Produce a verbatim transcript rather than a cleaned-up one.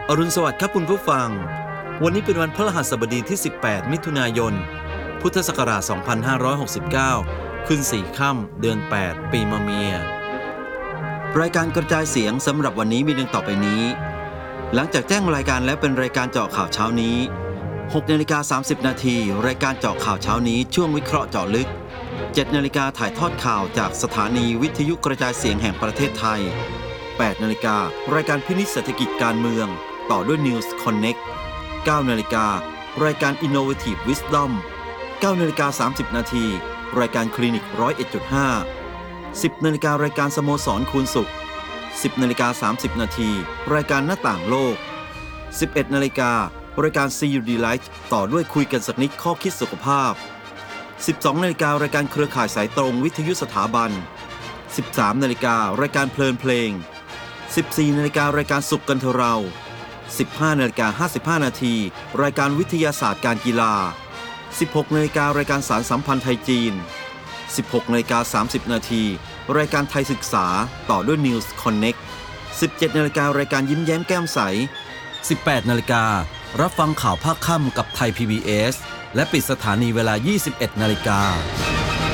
อรุณสวัสดิ์ครับคุณผู้ฟังวันนี้เป็นวันพฤหัสบดีที่สิบแปดมิถุนายนพุทธศักราชสองพันห้าร้อยหกสิบเก้าขึ้นสี่ค่ำเดือนแปดปีมะเมียรายการกระจายเสียงสำหรับวันนี้มีดังต่อไปนี้หลังจากแจ้งรายการแล้วเป็นรายการเจาะข่าวเช้านี้หกนาฬิกาสามสิบนาทีรายการเจาะข่าวเช้านี้ช่วงวิเคราะห์เจาะลึกเจ็ดนาฬิกาถ่ายทอดข่าวจากสถานีวิทยุกระจายเสียงแห่งประเทศไทยแปดนาฬิการายการพินิจเศรษฐกิจการเมืองต่อด้วย News Connect เก้านาฬิการายการ Innovative Wisdom เก้านาฬิกาสามสิบนาทีรายการคลินิก หนึ่งร้อยเอ็ดจุดห้า สิบนาฬิการายการสโมสรคูณสุข สิบนาฬิกาสามสิบนาทีรายการหน้าต่างโลก สิบเอ็ดนาฬิการายการ See You Delight ต่อด้วยคุยกันสักนิดข้อคิดสุขภาพ สิบสองนาฬิการายการเครือข่ายสายตรงวิทยุสถาบัน สิบสามนาฬิการายการเพลินเพลงสิบสี่นาฬิการายการสุขกันเถอะเราสิบห้านาฬิกาห้าสิบห้านาทีรายการวิทยาศาสตร์การกีฬาสิบหกนาฬิการายการสารสัมพันธ์ไทยจีนสิบหกนาฬิกาสามสิบนาทีรายการไทยศึกษาต่อด้วย News Connect สิบเจ็ดนาฬิการายการยิ้มแย้มแก้มใสสิบแปดนาฬิการั บฟังข่าวภาคค่ำกับไทย พี บี เอส และปิดสถานีเวลา ยี่สิบเอ็ดนาฬิกา